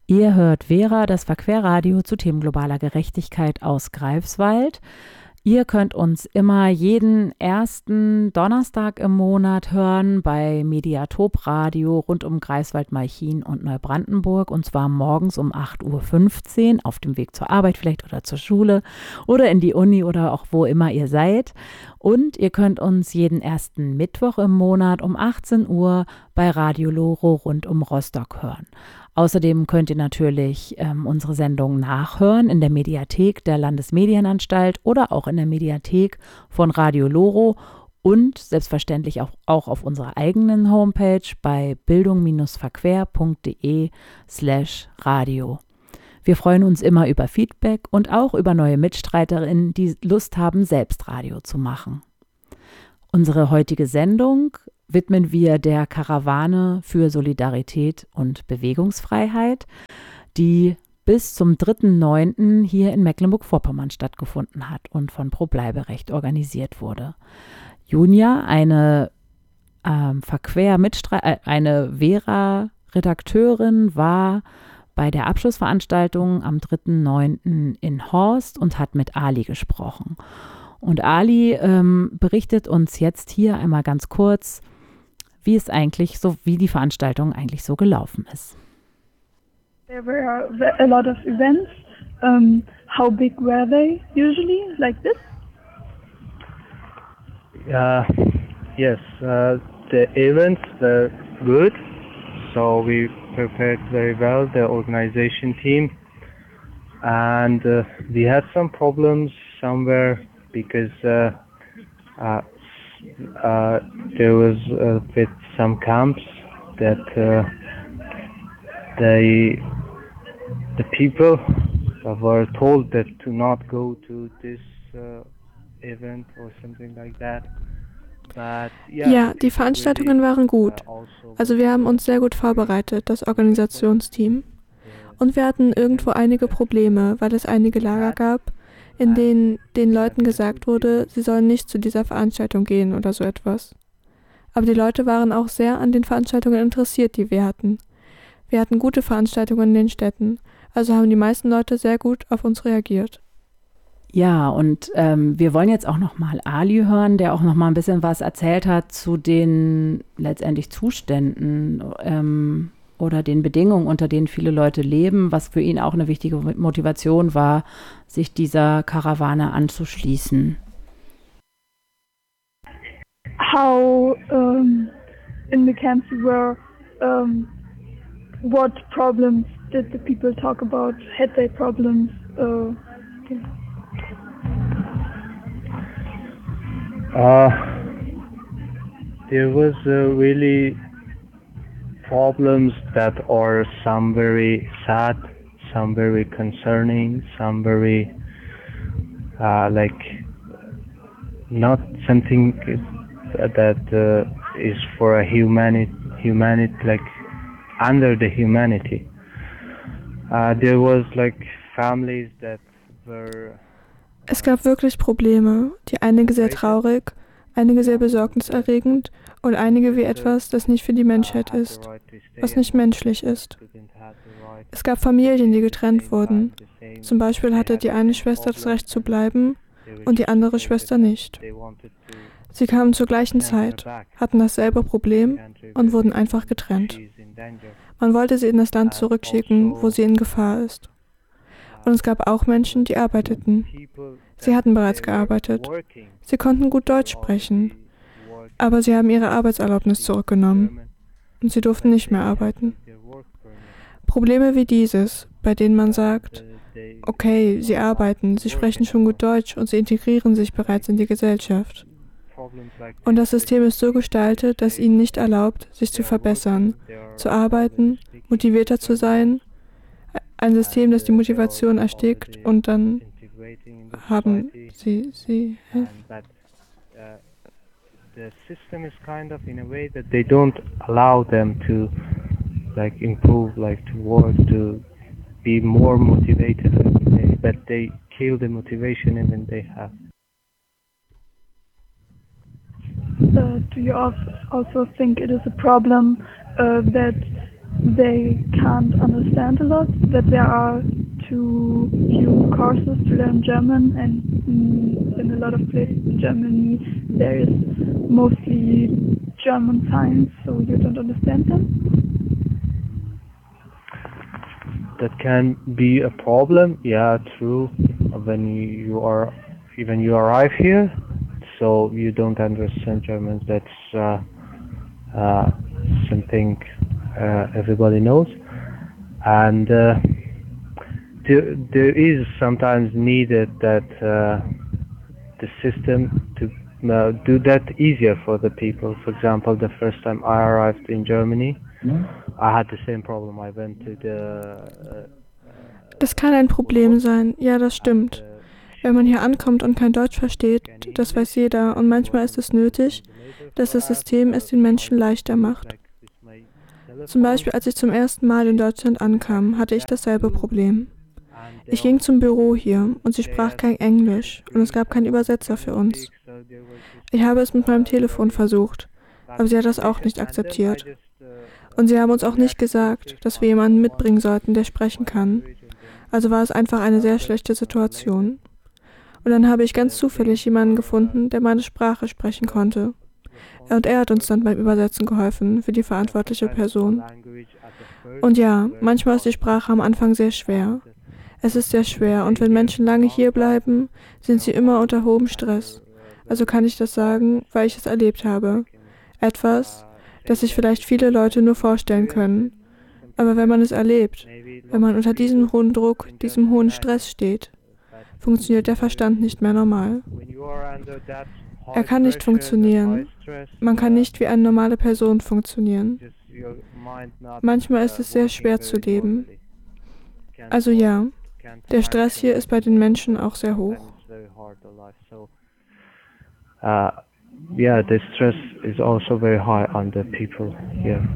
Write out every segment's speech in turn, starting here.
Ihr hört Vera, das Verquerradio zu Themen globaler Gerechtigkeit aus Greifswald. Ihr könnt uns immer jeden ersten Donnerstag im Monat hören bei Mediatop Radio rund um Greifswald, Malchin und Neubrandenburg, und zwar morgens um 8:15 Uhr auf dem Weg zur Arbeit vielleicht oder zur Schule oder in die Uni oder auch wo immer ihr seid. Und ihr könnt uns jeden ersten Mittwoch im Monat um 18 Uhr bei Radio Loro rund um Rostock hören. Außerdem könnt ihr natürlich unsere Sendung nachhören in der Mediathek der Landesmedienanstalt oder auch in der Mediathek von Radio Loro und selbstverständlich auch auf unserer eigenen Homepage bei bildung-verquer.de/radio. Wir freuen uns immer über Feedback und auch über neue Mitstreiterinnen, die Lust haben, selbst Radio zu machen. Unsere heutige Sendung widmen wir der Karawane für Solidarität und Bewegungsfreiheit, die bis zum 3.9. hier in Mecklenburg-Vorpommern stattgefunden hat und von Pro Bleiberecht organisiert wurde. Junia, eine eine Vera-Redakteurin, war bei der Abschlussveranstaltung am 3.9. in Horst und hat mit Ali gesprochen. Und Ali berichtet uns jetzt hier einmal ganz kurz, wie die Veranstaltung eigentlich so gelaufen ist. There were a lot of events. How big were they usually, like this? Yes, the events were good. So we prepared very well, the organization team. And we had some problems somewhere because there was with some camps that the people were told that to not go to this event or something like that. But, ja, die Veranstaltungen waren gut. Also wir haben uns sehr gut vorbereitet, das Organisationsteam. Und wir hatten irgendwo einige Probleme, weil es einige Lager gab, in denen den Leuten gesagt wurde, sie sollen nicht zu dieser Veranstaltung gehen oder so etwas. Aber die Leute waren auch sehr an den Veranstaltungen interessiert, die wir hatten. Wir hatten gute Veranstaltungen in den Städten, also haben die meisten Leute sehr gut auf uns reagiert. Ja, und wir wollen jetzt auch nochmal Ali hören, der auch nochmal ein bisschen was erzählt hat zu den letztendlich Zuständen oder den Bedingungen, unter denen viele Leute leben, was für ihn auch eine wichtige Motivation war, sich dieser Karawane anzuschließen. How in the camps you were, what problems did the people talk about? Had they problems? There was really problems that are some very sad, some very concerning, some very like not something that is for a humanity like under the humanity. There was like families that were. Es gab wirklich Probleme, die einige sehr traurig, einige sehr besorgniserregend und einige wie etwas, das nicht für die Menschheit ist, was nicht menschlich ist. Es gab Familien, die getrennt wurden. Zum Beispiel hatte die eine Schwester das Recht zu bleiben und die andere Schwester nicht. Sie kamen zur gleichen Zeit, hatten dasselbe Problem und wurden einfach getrennt. Man wollte sie in das Land zurückschicken, wo sie in Gefahr ist. Und es gab auch Menschen, die arbeiteten. Sie hatten bereits gearbeitet. Sie konnten gut Deutsch sprechen, aber sie haben ihre Arbeitserlaubnis zurückgenommen und sie durften nicht mehr arbeiten. Probleme wie dieses, bei denen man sagt, okay, sie arbeiten, sie sprechen schon gut Deutsch und sie integrieren sich bereits in die Gesellschaft. Und das System ist so gestaltet, dass ihnen nicht erlaubt, sich zu verbessern, zu arbeiten, motivierter zu sein. Ein System, das die Motivation erstickt und dann haben sie. The system is kind of in a way that they don't allow them to like improve, like to work, to be more motivated every day, but they kill the motivation even they have. Do you also think it is a problem that they can't understand a lot, that there are too few courses to learn German, and in a lot of places in Germany there is mostly German signs, so you don't understand them. That can be a problem, yeah, true, when you arrive here, so you don't understand German. That's something everybody knows, and there is sometimes needed that the system to do that easier for the people. For example, the first time I arrived in Germany, I had the same problem. I went to the Das kann ein Problem sein, ja, das stimmt. Wenn man hier ankommt und kein Deutsch versteht, das weiß jeder, und manchmal ist es nötig, dass das System es den Menschen leichter macht. Zum Beispiel, als ich zum ersten Mal in Deutschland ankam, hatte ich dasselbe Problem. Ich ging zum Büro hier und sie sprach kein Englisch und es gab keinen Übersetzer für uns. Ich habe es mit meinem Telefon versucht, aber sie hat das auch nicht akzeptiert. Und sie haben uns auch nicht gesagt, dass wir jemanden mitbringen sollten, der sprechen kann. Also war es einfach eine sehr schlechte Situation. Und dann habe ich ganz zufällig jemanden gefunden, der meine Sprache sprechen konnte. Und er hat uns dann beim Übersetzen geholfen, für die verantwortliche Person. Und ja, manchmal ist die Sprache am Anfang sehr schwer. Es ist sehr schwer und wenn Menschen lange hier bleiben, sind sie immer unter hohem Stress. Also kann ich das sagen, weil ich es erlebt habe. Etwas, das sich vielleicht viele Leute nur vorstellen können. Aber wenn man es erlebt, wenn man unter diesem hohen Druck, diesem hohen Stress steht, funktioniert der Verstand nicht mehr normal. Er kann nicht funktionieren. Man kann nicht wie eine normale Person funktionieren. Manchmal ist es sehr schwer zu leben. Also ja, der Stress hier ist bei den Menschen auch sehr hoch. Yeah, the stress is also very high on the people here.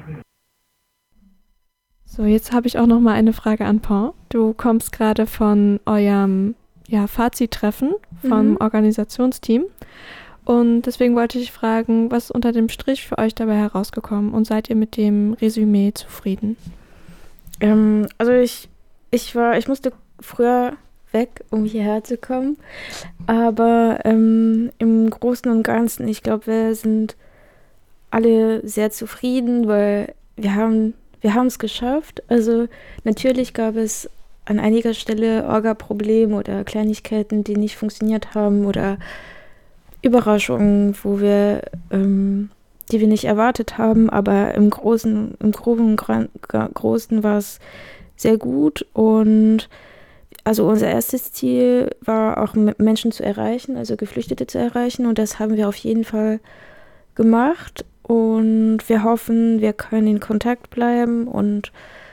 So, jetzt habe ich auch noch mal eine Frage an Paul. Du kommst gerade von eurem Fazit-Treffen vom Organisationsteam und deswegen wollte ich fragen, was ist unter dem Strich für euch dabei herausgekommen und seid ihr mit dem Resümee zufrieden? Also ich musste früher weg, um hierher zu kommen, aber im Großen und Ganzen, ich glaube, wir sind alle sehr zufrieden, weil wir haben es geschafft. Also natürlich gab es an einiger Stelle Orga-Probleme oder Kleinigkeiten, die nicht funktioniert haben oder Überraschungen, die wir nicht erwartet haben, aber im Großen war es sehr gut und also unser erstes Ziel war auch Menschen zu erreichen, also Geflüchtete zu erreichen und das haben wir auf jeden Fall gemacht und wir hoffen, wir können in Kontakt bleiben und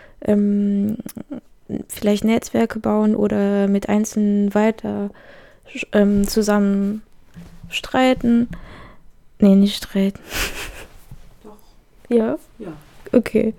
vielleicht Netzwerke bauen oder mit Einzelnen weiter zusammen streiten. Nee, nicht streiten. Doch. Ja? Ja. Okay.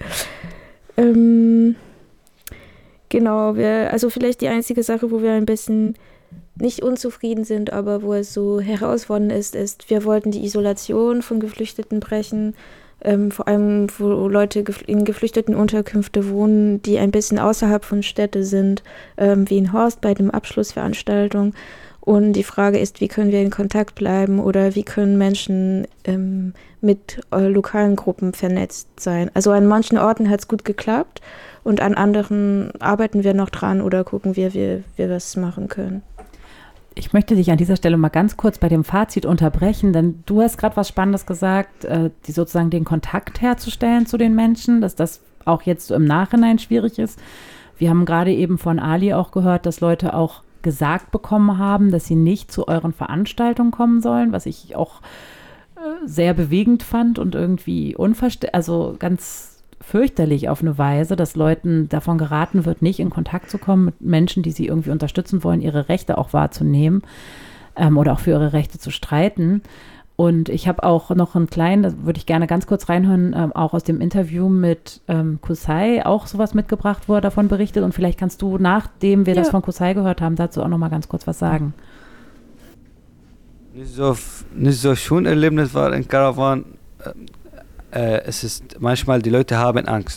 Genau, also vielleicht die einzige Sache, wo wir ein bisschen nicht unzufrieden sind, aber wo es so herausfordernd ist, wir wollten die Isolation von Geflüchteten brechen, vor allem wo Leute in geflüchteten Unterkünfte wohnen, die ein bisschen außerhalb von Städten sind, wie in Horst bei dem Abschlussveranstaltung. Und die Frage ist, wie können wir in Kontakt bleiben oder wie können Menschen mit lokalen Gruppen vernetzt sein. Also an manchen Orten hat es gut geklappt und an anderen arbeiten wir noch dran oder gucken, wie wir was machen können. Ich möchte dich an dieser Stelle mal ganz kurz bei dem Fazit unterbrechen, denn du hast gerade was Spannendes gesagt, sozusagen den Kontakt herzustellen zu den Menschen, dass das auch jetzt so im Nachhinein schwierig ist. Wir haben gerade eben von Ali auch gehört, dass Leute auch gesagt bekommen haben, dass sie nicht zu euren Veranstaltungen kommen sollen, was ich auch sehr bewegend fand und irgendwie also ganz fürchterlich auf eine Weise, dass Leuten davon geraten wird, nicht in Kontakt zu kommen mit Menschen, die sie irgendwie unterstützen wollen, ihre Rechte auch wahrzunehmen oder auch für ihre Rechte zu streiten. Und ich habe auch noch einen kleinen, da würde ich gerne ganz kurz reinhören, auch aus dem Interview mit Kusai auch sowas mitgebracht, wo er davon berichtet. Und vielleicht kannst du, nachdem wir das von Kusai gehört haben, dazu auch noch mal ganz kurz was sagen. Nicht so schön Erlebnis war in Karawan. Es ist manchmal, die Leute haben Angst.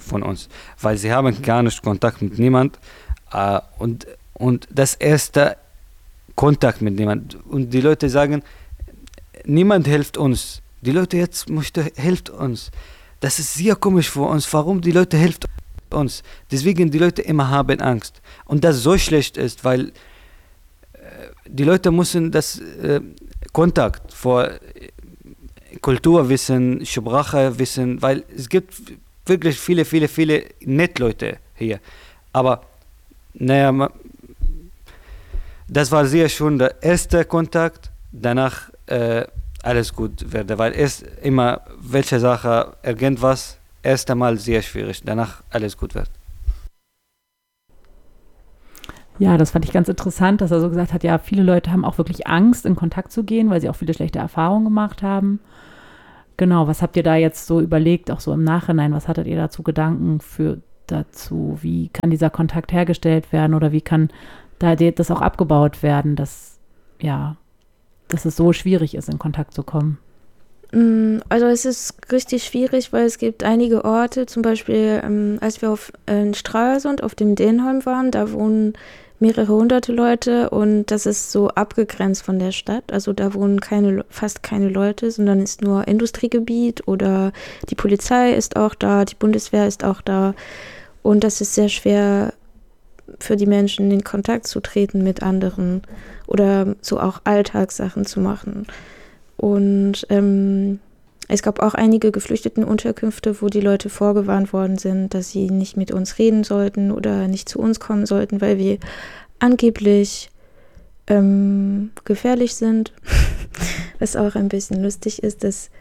von uns, weil sie haben gar nicht Kontakt mit niemand und das erste Kontakt mit niemand. Und die Leute sagen, niemand hilft uns. Die Leute jetzt hilft uns. Das ist sehr komisch für uns. Warum die Leute helfen uns? Deswegen die Leute immer haben Angst. Und das so schlecht ist, weil die Leute müssen das Kontakt vor Kultur wissen, Sprache wissen, weil es gibt wirklich viele nette Leute hier. Aber naja, das war sehr schön der erste Kontakt, danach alles gut werde, weil erst immer welche Sache, irgendwas, erst einmal sehr schwierig, danach alles gut wird. Ja, das fand ich ganz interessant, dass er so gesagt hat, ja, viele Leute haben auch wirklich Angst, in Kontakt zu gehen, weil sie auch viele schlechte Erfahrungen gemacht haben. Genau, was habt ihr da jetzt so überlegt, auch so im Nachhinein, was hattet ihr dazu Gedanken dazu, wie kann dieser Kontakt hergestellt werden oder wie kann da das auch abgebaut werden, dass es so schwierig ist, in Kontakt zu kommen? Also es ist richtig schwierig, weil es gibt einige Orte, zum Beispiel als wir in Stralsund auf dem Dänholm waren, da wohnen mehrere hunderte Leute und das ist so abgegrenzt von der Stadt. Also da wohnen fast keine Leute, sondern ist nur Industriegebiet oder die Polizei ist auch da, die Bundeswehr ist auch da und das ist sehr schwer für die Menschen in Kontakt zu treten mit anderen oder so auch Alltagssachen zu machen. Und es gab auch einige Geflüchtetenunterkünfte, wo die Leute vorgewarnt worden sind, dass sie nicht mit uns reden sollten oder nicht zu uns kommen sollten, weil wir angeblich gefährlich sind. Was auch ein bisschen lustig ist, dass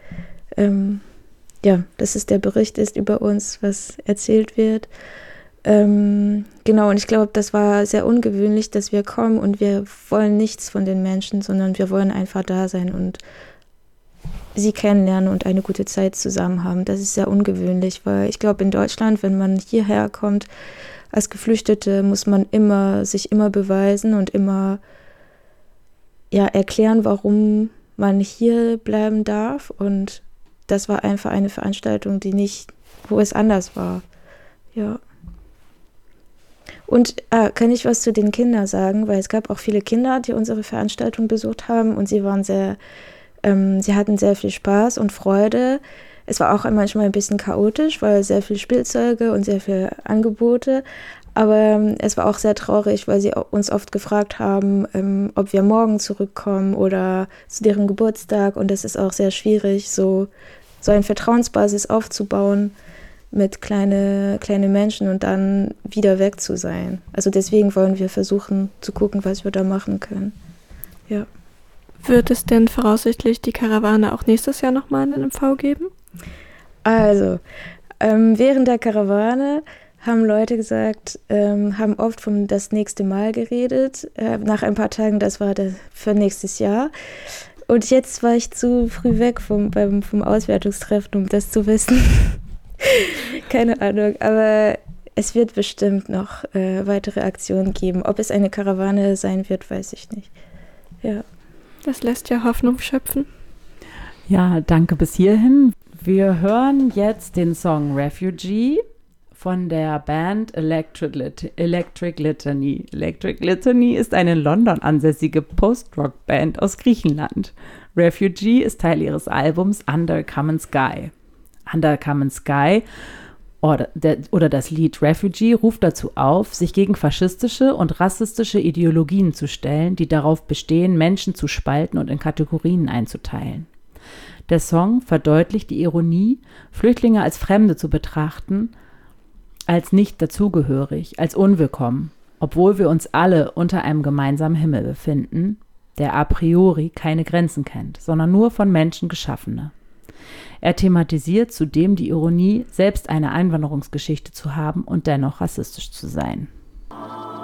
es der Bericht ist über uns, was erzählt wird. Genau, und ich glaube, das war sehr ungewöhnlich, dass wir kommen und wir wollen nichts von den Menschen, sondern wir wollen einfach da sein und sie kennenlernen und eine gute Zeit zusammen haben. Das ist sehr ungewöhnlich, weil ich glaube, in Deutschland, wenn man hierher kommt, als Geflüchtete muss man sich immer beweisen und immer erklären, warum man hier bleiben darf. Und das war einfach eine Veranstaltung, wo es anders war. Ja. Und kann ich was zu den Kindern sagen, weil es gab auch viele Kinder, die unsere Veranstaltung besucht haben und sie waren sie hatten sehr viel Spaß und Freude. Es war auch manchmal ein bisschen chaotisch, weil sehr viel Spielzeuge und sehr viel Angebote. Aber es war auch sehr traurig, weil sie uns oft gefragt haben, ob wir morgen zurückkommen oder zu deren Geburtstag. Und das ist auch sehr schwierig, so eine Vertrauensbasis aufzubauen mit kleine Menschen und dann wieder weg zu sein. Also deswegen wollen wir versuchen zu gucken, was wir da machen können. Ja. Wird es denn voraussichtlich die Karawane auch nächstes Jahr nochmal in MV geben? Also, während der Karawane haben Leute gesagt, haben oft vom das nächste Mal geredet. Nach ein paar Tagen, das war für nächstes Jahr. Und jetzt war ich zu früh weg vom Auswertungstreffen, um das zu wissen. Keine Ahnung, aber es wird bestimmt noch weitere Aktionen geben. Ob es eine Karawane sein wird, weiß ich nicht. Ja. Das lässt ja Hoffnung schöpfen. Ja, danke bis hierhin. Wir hören jetzt den Song Refugee von der Band Electric Litany. Electric Litany ist eine in London ansässige Post-Rock-Band aus Griechenland. Refugee ist Teil ihres Albums Under Common Sky. Under Common Sky oder das Lied Refugee ruft dazu auf, sich gegen faschistische und rassistische Ideologien zu stellen, die darauf bestehen, Menschen zu spalten und in Kategorien einzuteilen. Der Song verdeutlicht die Ironie, Flüchtlinge als Fremde zu betrachten, als nicht dazugehörig, als unwillkommen, obwohl wir uns alle unter einem gemeinsamen Himmel befinden, der a priori keine Grenzen kennt, sondern nur von Menschen geschaffene. Er thematisiert zudem die Ironie, selbst eine Einwanderungsgeschichte zu haben und dennoch rassistisch zu sein.